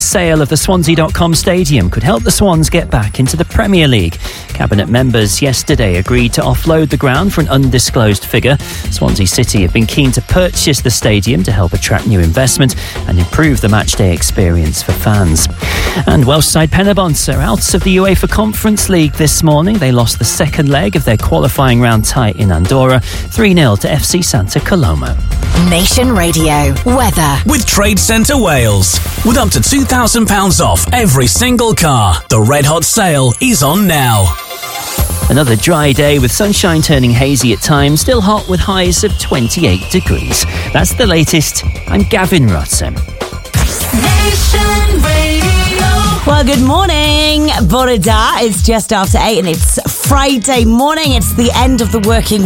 sale of the Swansea.com stadium could help the Swans get back into the Premier League. Cabinet members yesterday agreed to offload the ground for an undisclosed figure. Swansea City have been keen to purchase the stadium to help attract new investment and improve the matchday experience for fans. And Welsh side Penybont are out of the UEFA Conference League this morning. They lost the second leg of their qualifying round tie in Andorra, 3-0 to FC Santa Coloma. Nation Radio weather with Trade Centre Wales. With up to £2,000 off every single car, the Red Hot sale is on now. Another dry day with sunshine turning hazy at times, still hot with highs of 28 degrees. That's the latest. I'm Gavin Rutzen. Nation Radio. Well, good morning. Bore da. It's just after 8 and it's Friday morning. It's the end of the working